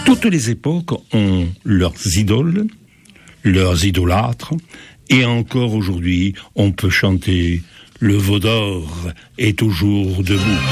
Toutes les époques ont leurs idoles, leurs idolâtres, et encore aujourd'hui, on peut chanter « Le veau d'or est toujours debout ».